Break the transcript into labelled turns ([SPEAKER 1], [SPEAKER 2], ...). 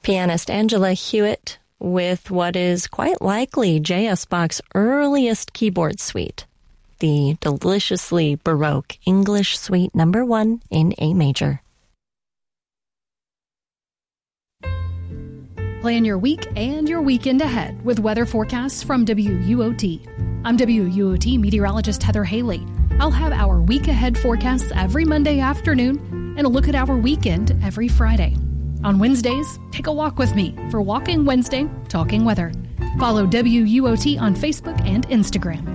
[SPEAKER 1] Pianist Angela Hewitt with what is quite likely J.S. Bach's earliest keyboard suite, the deliciously Baroque English Suite No. 1 in A major.
[SPEAKER 2] Plan your week and your weekend ahead with weather forecasts from WUOT. I'm WUOT meteorologist Heather Haley. I'll have our week ahead forecasts every Monday afternoon and a look at our weekend every Friday. On Wednesdays, take a walk with me for Walking Wednesday, Talking Weather. Follow WUOT on Facebook and Instagram.